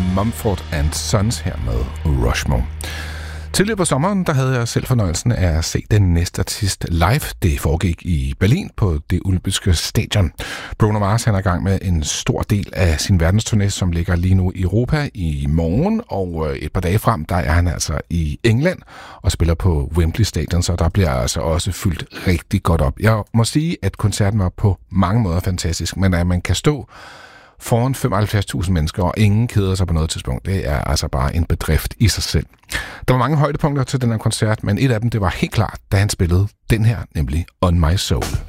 Mumford & Sons her med Rushmore. Tidligere på sommeren, der havde jeg selv fornøjelsen af at se den næste artist live. Det foregik i Berlin på det olympiske stadion. Bruno Mars han er i gang med en stor del af sin verdensturné, som ligger lige nu i Europa i morgen. Og et par dage frem, der er han altså i England og spiller på Wembley Stadion, så der bliver altså også fyldt rigtig godt op. Jeg må sige, at koncerten var på mange måder fantastisk, men at man kan stå foran 75.000 mennesker, og ingen keder sig på noget tidspunkt. Det er altså bare en bedrift i sig selv. Der var mange højdepunkter til den her koncert, men et af dem, det var helt klart, da han spillede den her, nemlig On My Soul.